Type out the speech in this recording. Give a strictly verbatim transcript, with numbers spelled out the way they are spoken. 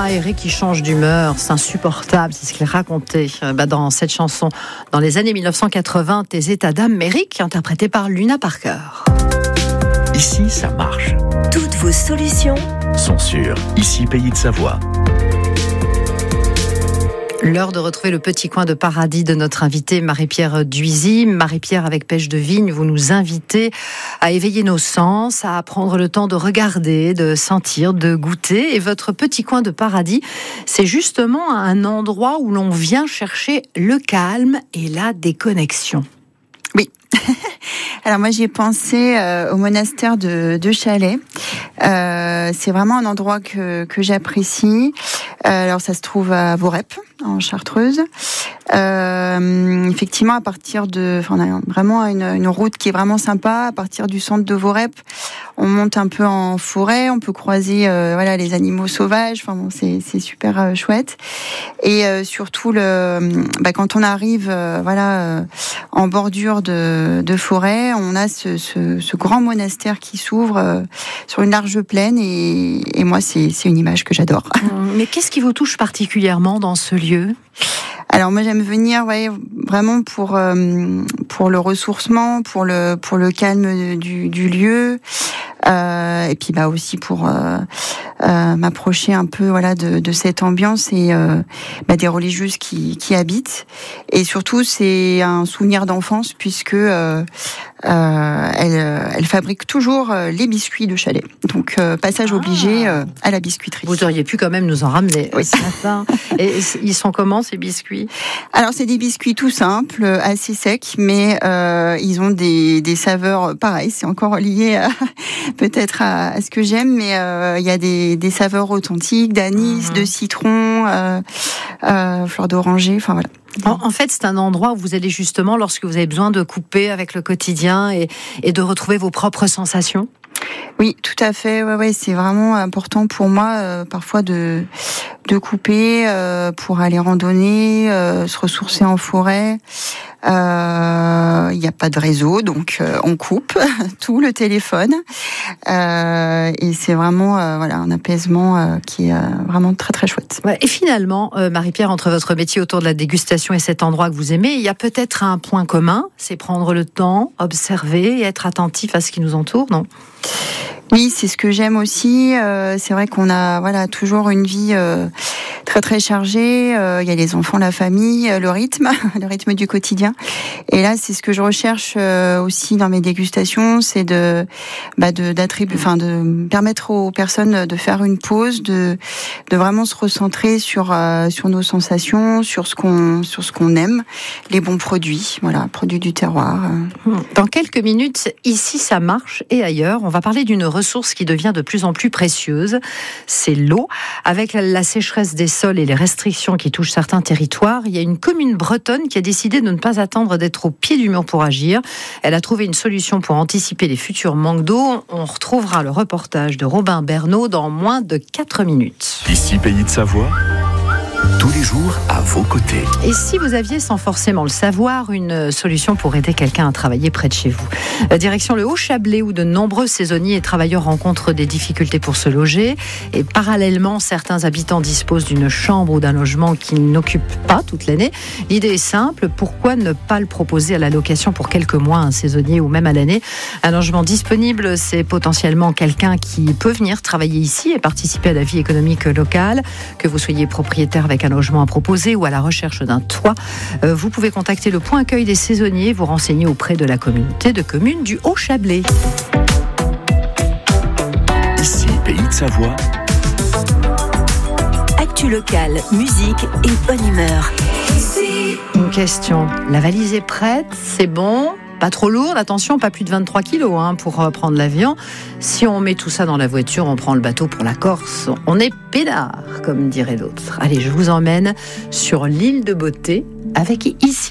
Ah, Eric qui change d'humeur, c'est insupportable, c'est ce qu'il racontait euh, bah, dans cette chanson. Dans les années mille neuf cent quatre-vingts, Tes états d'âme, Eric, interprété par Luna Parker. Ici, ça marche. Toutes vos solutions Sont sur Ici, Pays de Savoie. L'heure de retrouver le petit coin de paradis de notre invitée Marie-Pierre Duisy. Marie-Pierre, avec Pêche de Vigne, vous nous invitez à éveiller nos sens, à prendre le temps de regarder, de sentir, de goûter. Et votre petit coin de paradis, c'est justement un endroit où l'on vient chercher le calme et la déconnexion. Oui. Alors moi j'ai pensé euh, au monastère de, de Chalais. Euh, c'est vraiment un endroit que, que j'apprécie. Euh, alors ça se trouve à Vorep, en Chartreuse. Euh, effectivement, à partir de, enfin, on a vraiment une, une route qui est vraiment sympa. À partir du centre de Vorep, on monte un peu en forêt, on peut croiser, euh, voilà, les animaux sauvages. Enfin bon, c'est, c'est super euh, chouette. Et euh, surtout le, bah, quand on arrive, euh, voilà, euh, en bordure de, de forêt, on a ce, ce, ce grand monastère qui s'ouvre euh, sur une large plaine. Et, et moi, c'est, c'est une image que j'adore. Mais qu'est-ce qui vous touche particulièrement dans ce lieu ? Alors moi j'aime venir, ouais, vraiment pour euh, pour le ressourcement, pour le pour le calme du, du lieu, euh, et puis bah aussi pour euh, euh, m'approcher un peu, voilà, de, de cette ambiance et euh, bah, des religieuses qui qui habitent. Et surtout c'est un souvenir d'enfance puisque euh, euh, elle elle fabrique toujours les biscuits de Chalais. Donc euh, passage ah. obligé euh, à la biscuiterie. Vous auriez pu quand même nous en ramener oui. ce matin. Et ils sont comment ces biscuits ? Alors c'est des biscuits tout simples, assez secs, mais euh, ils ont des, des saveurs pareilles. C'est encore lié à, peut-être à, à ce que j'aime, mais euh, il y a des, des saveurs authentiques, d'anis, mmh. de citron, euh, euh, fleur d'oranger, enfin voilà. En, en fait, c'est un endroit où vous allez justement lorsque vous avez besoin de couper avec le quotidien et, et de retrouver vos propres sensations. Oui, tout à fait. Ouais, ouais, c'est vraiment important pour moi euh, parfois de de couper euh, pour aller randonner, euh, se ressourcer en forêt. Il euh, n'y a pas de réseau, donc euh, on coupe tout, le téléphone, euh, et c'est vraiment euh, voilà un apaisement euh, qui est euh, vraiment très très chouette. Ouais, et finalement, euh, Marie-Pierre, entre votre métier autour de la dégustation et cet endroit que vous aimez, il y a peut-être un point commun, c'est prendre le temps, observer et être attentif à ce qui nous entoure, non ? Oui, c'est ce que j'aime aussi. Euh, c'est vrai qu'on a voilà toujours une vie euh, très très chargée. Euh, il y a les enfants, la famille, le rythme, le rythme du quotidien. Et là, c'est ce que je recherche euh, aussi dans mes dégustations, c'est de bah de d'attribuer, enfin de permettre aux personnes de faire une pause, de de vraiment se recentrer sur euh, sur nos sensations, sur ce qu'on sur ce qu'on aime, les bons produits, voilà, produits du terroir. Dans quelques minutes, ici ça marche et ailleurs, on va parler d'une ressource qui devient de plus en plus précieuse, c'est l'eau. Avec la sécheresse des sols et les restrictions qui touchent certains territoires, il y a une commune bretonne qui a décidé de ne pas attendre d'être au pied du mur pour agir. Elle a trouvé une solution pour anticiper les futurs manques d'eau. On retrouvera le reportage de Robin Bernot dans moins de quatre minutes. Ici, Pays de Savoie, tous les jours à vos côtés. Et si vous aviez, sans forcément le savoir, une solution pour aider quelqu'un à travailler près de chez vous ? Direction le Haut-Chablais, où de nombreux saisonniers et travailleurs rencontrent des difficultés pour se loger. Et parallèlement, certains habitants disposent d'une chambre ou d'un logement qu'ils n'occupent pas toute l'année. L'idée est simple, pourquoi ne pas le proposer à la location pour quelques mois à un saisonnier ou même à l'année ? Un logement disponible, c'est potentiellement quelqu'un qui peut venir travailler ici et participer à la vie économique locale. Que vous soyez propriétaire avec un logement à proposer ou à la recherche d'un toit, euh, vous pouvez contacter le point accueil des saisonniers, vous renseigner auprès de la communauté de communes du Haut-Chablais. Ici, Pays de Savoie. Actu locale, musique et bonne humeur. Une question, la valise est prête, c'est bon ? Pas trop lourde, attention, pas plus de vingt-trois kilos hein, pour euh, prendre l'avion. Si on met tout ça dans la voiture, on prend le bateau pour la Corse. On est peinard, comme dirait l'autre. Allez, je vous emmène sur l'île de Beauté avec Ici